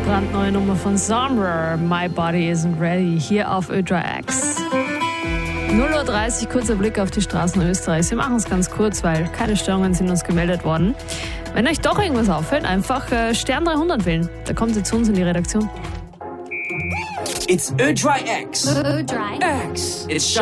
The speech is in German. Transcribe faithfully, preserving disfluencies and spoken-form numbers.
brandneue Nummer von Sombra, My Body Isn't Ready, hier auf Ö drei X. null Uhr dreißig, kurzer Blick auf die Straßen Österreichs. Wir machen es ganz kurz, weil keine Störungen sind uns gemeldet worden. Wenn euch doch irgendwas auffällt, einfach äh, Stern dreihundert wählen. Da kommt ihr zu uns in die Redaktion. It's Ö drei X. Ö drei X. It's